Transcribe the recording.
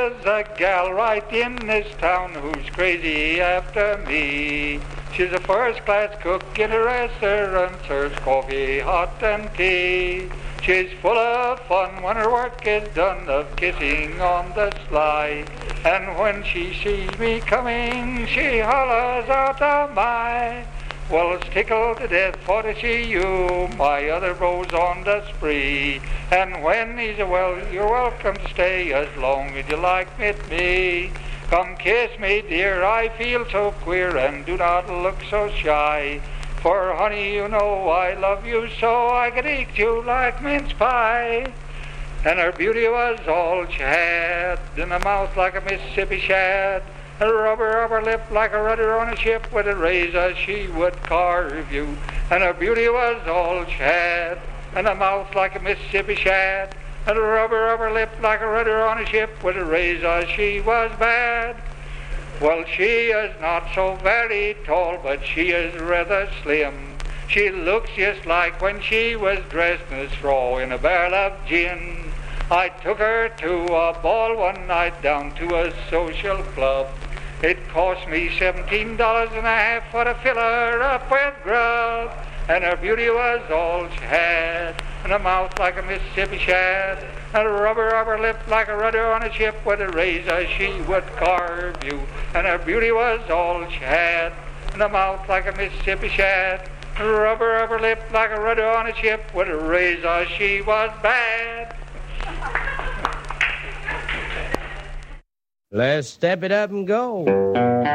is a gal right in this town who's crazy after me. She's a first-class cook in a restaurant, serves coffee, hot and tea. She's full of fun when her work is done, of kissing on the sly. And when she sees me coming, she hollers out, "Oh my!" Well, it's tickled to death for to see you, my other beau's on the spree. And when he's well, you're welcome to stay as long as you like with me. Come kiss me, dear, I feel so queer, and do not look so shy. For, honey, you know I love you so, I could eat you like mince pie. And her beauty was all she had, and a mouth like a Mississippi shad, a rubber upper lip like a rudder on a ship, with a razor she would carve you. And her beauty was all she had, and a mouth like a Mississippi shad, and a rubber upper lip like a rudder on a ship, with a razor she was bad. Well, she is not so very tall, but she is rather slim. She looks just like when she was dressed in a straw in a barrel of gin. I took her to a ball one night down to a social club. It cost me $17.50 for to fill her up with grub. And her beauty was all she had, and a mouth like a Mississippi shad, and a rubber upper lip like a rudder on a ship, with a razor she would carve you. And her beauty was all she had, and a mouth like a Mississippi shad, and a rubber upper lip like a rudder on a ship, with a razor she was bad. Let's step it up and go.